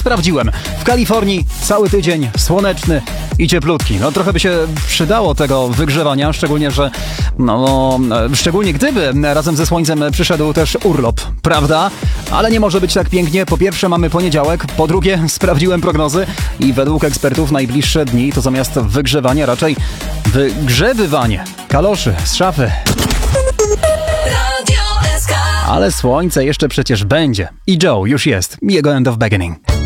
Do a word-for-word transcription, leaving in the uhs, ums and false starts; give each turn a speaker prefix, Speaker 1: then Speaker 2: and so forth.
Speaker 1: sprawdziłem. W Kalifornii cały tydzień słoneczny i cieplutki. No trochę by się przydało tego wygrzewania, szczególnie, że no, szczególnie gdyby razem ze słońcem przyszedł też urlop, prawda? Ale nie może być tak pięknie. Po pierwsze mamy poniedziałek, po drugie sprawdziłem prognozy i według ekspertów najbliższe dni to zamiast wygrzewania raczej wygrzebywanie kaloszy z szafy. Ale słońce jeszcze przecież będzie. I Joe już jest. Jego End of Beginning.